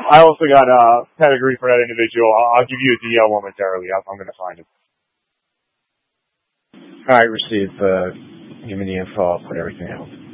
I also got pedigree for that individual. I'll give you a DL momentarily. I'm going to find him. All right, receive. Give me the info. I'll put everything else.